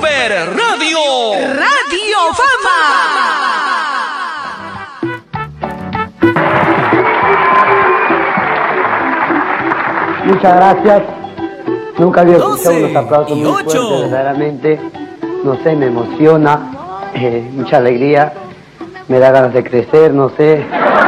Super Radio. Radio Fama. Muchas gracias. Nunca había escuchado unos aplausos muy fuertes, verdaderamente. No sé, me emociona, mucha alegría, me da ganas de crecer, no sé.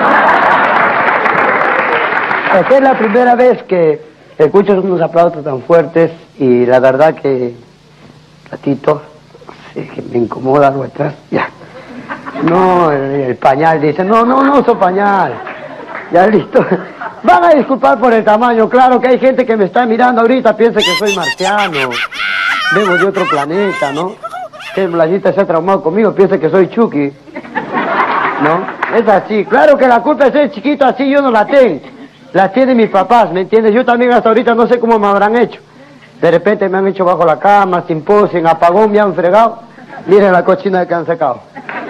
Esta es la primera vez que escucho unos aplausos tan fuertes y la verdad que, ratito, sí, que me incomoda algo atrás, ya. No, el pañal dice, no uso pañal. Ya listo. Van a disculpar por el tamaño, claro que hay gente que me está mirando ahorita, piensa que soy marciano, vengo de otro planeta, ¿no? Que Blasita se ha traumado conmigo, piensa que soy Chucky, ¿no? Es así, claro que la culpa de ser chiquito así yo no la tengo, la tienen mis papás, ¿me entiendes? Yo también hasta ahorita no sé cómo me habrán hecho, de repente me han hecho bajo la cama, sin pos, sin apagón, me han fregado, miren la cochina que han sacado.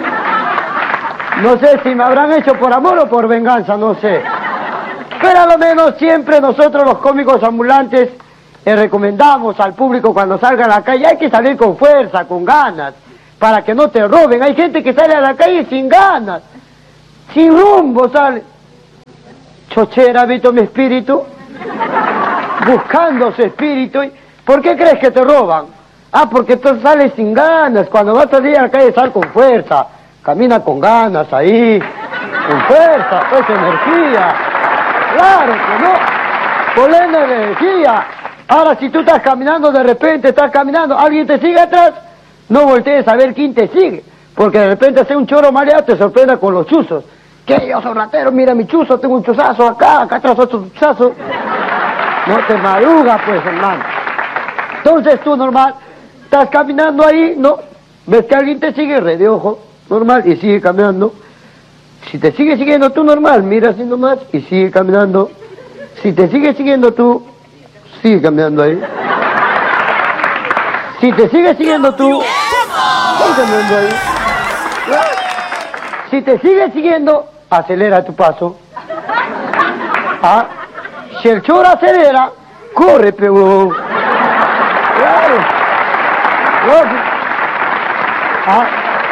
No sé si me habrán hecho por amor o por venganza, no sé. Pero a lo menos siempre nosotros los cómicos ambulantes recomendamos al público cuando salga a la calle, hay que salir con fuerza, con ganas, para que no te roben. Hay gente que sale a la calle sin ganas, sin rumbo sale. Chochera, ¿visto mi espíritu? Buscando su espíritu. ¿Por qué crees que te roban? Ah, porque tú sales sin ganas. Cuando vas a salir a la calle sal con fuerza. Camina con ganas ahí, con fuerza, pues energía. Claro que no, con la energía. Ahora si tú estás caminando, de repente estás caminando, alguien te sigue atrás, no voltees a ver quién te sigue, porque de repente hace un choro mareado, te sorprenda con los chuzos. ¿Qué? Yo soy ratero, mira mi chuzo, tengo un chuzazo acá atrás otro chuzazo. No te madruga pues, hermano. Entonces tú normal, estás caminando ahí, ¿no? Ves que alguien te sigue, re de ojo, normal, y sigue caminando. Si te sigue siguiendo tú normal, mira así nomás y sigue caminando. Si te sigue siguiendo tú, sigue caminando ahí. Si te sigue siguiendo tú, sigue caminando ahí. Si te sigue siguiendo, acelera tu paso. Ah, si el choro acelera, corre, pero... Claro. Ah.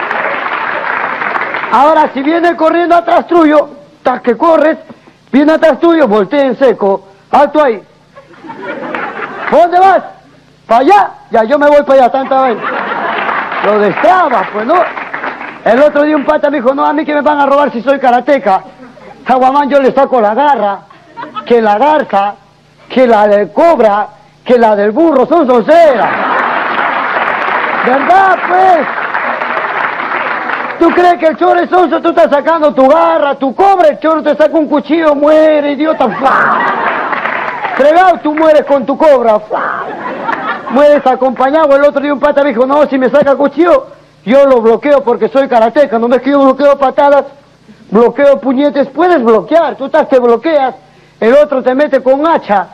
Ahora, si viene corriendo atrás tuyo, hasta que corres, viene atrás tuyo, voltea en seco, alto ahí. ¿Por dónde vas? ¿Para allá? Ya, yo me voy para allá, tanta vez. Lo destraba, pues, ¿no? El otro día un pata me dijo, no, a mí que me van a robar si soy karateca. Caguamán, yo le saco la garra, que la garza, que la del cobra, que la del burro, son sonceras. ¿Verdad, pues? ¿Tú crees que el choro es sonso? Tú estás sacando tu garra, tu cobra, el choro te saca un cuchillo, muere, idiota. Fregado, tú mueres con tu cobra. Mueres acompañado. El otro día un pata me dijo, no, si me saca cuchillo, yo lo bloqueo porque soy karateca. No me es que yo bloqueo patadas, bloqueo puñetes. Puedes bloquear, tú estás que bloqueas, el otro te mete con hacha.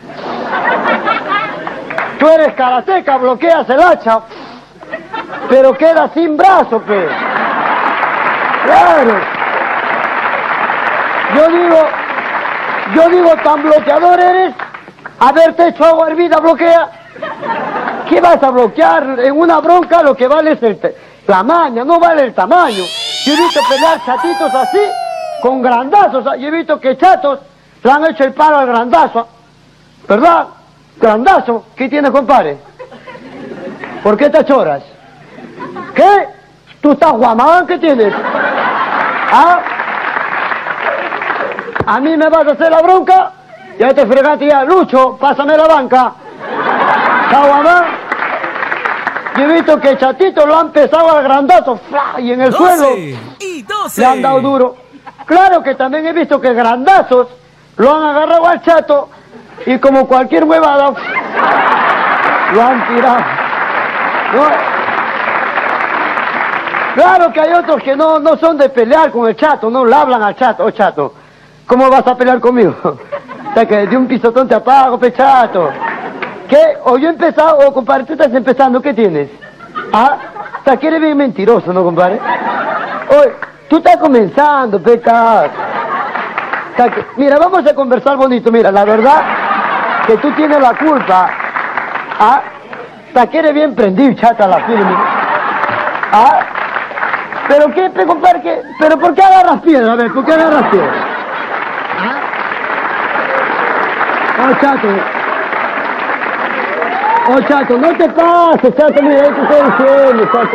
Tú eres karateca, bloqueas el hacha, pero quedas sin brazo, pues. Claro. Yo digo, tan bloqueador eres, haberte hecho agua hervida, bloquea. ¿Qué vas a bloquear? En una bronca lo que vale es la maña, no vale el tamaño. Yo he visto pelear chatitos así, con grandazos. Yo he visto que chatos le han hecho el palo al grandazo. ¿Verdad? Grandazo. ¿Qué tienes, compadre? ¿Por qué te choras? ¿Qué? ¿Tú estás guamán? ¿Qué tienes? ¿Ah? ¿A mí me vas a hacer la bronca? Ya te fregaste ya. Lucho, pásame la banca. ¿Está guamán? Yo he visto que chatito lo han pesado al grandazo y en el suelo le han dado duro. Claro que también he visto que grandazos lo han agarrado al chato y como cualquier huevada lo han tirado. ¿No? Claro que hay otros que no son de pelear con el chato, no le hablan al chato. Oh, chato, ¿cómo vas a pelear conmigo? O sea, que de un pisotón te apago, pe chato. ¿Qué? O yo he empezado, o compadre, tú estás empezando, ¿qué tienes? Ah, o sea, que eres bien mentiroso, ¿no, compadre? Oye, tú estás comenzando, pe chato. O sea, que, mira, vamos a conversar bonito, mira, la verdad que tú tienes la culpa. Ah, La quiere bien prendido, chata, la firme. Ah, ¿pero qué, compadre? ¿Qué? ¿Pero por qué agarras piedra? A ver, ¿por qué agarras piedra? ¿Ah? Oh, chato, no te pases, chato, mira, ahí te estoy diciendo, chato.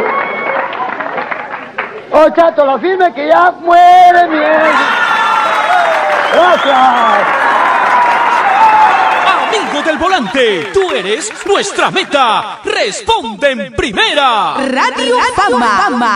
Oh, chato, la firme que ya muere, mierda. Gracias. Amigo del volante, tú eres nuestra meta. Responde en primera. Radio Fama.